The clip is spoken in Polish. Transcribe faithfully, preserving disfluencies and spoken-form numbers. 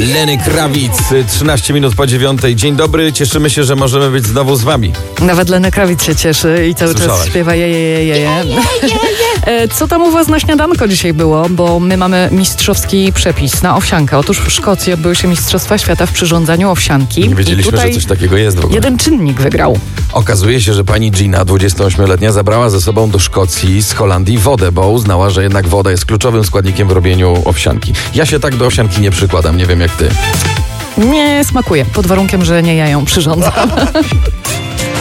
Lenny Kravitz, trzynaście minut po dziewiątej. Dzień dobry, cieszymy się, że możemy być znowu z wami. Nawet Lenny Kravitz się cieszy i cały Słyszałaś? czas śpiewa je, je, je, je, je. E, Co tam u was na śniadanko dzisiaj było? Bo my mamy mistrzowski przepis na owsiankę. Otóż w Szkocji odbyły się Mistrzostwa Świata w przyrządzaniu owsianki. Nie wiedzieliśmy, I tutaj że coś takiego jest w ogóle. jeden czynnik wygrał. Okazuje się, że pani Gina, dwudziestoośmioletnia, zabrała ze sobą do Szkocji z Holandii wodę, bo uznała, że jednak woda jest kluczowym składnikiem w robieniu owsianki. Ja się tak do owsianki nie przykładam, nie wiem jak ty. Nie smakuje, pod warunkiem, że nie ja ją przyrządzam.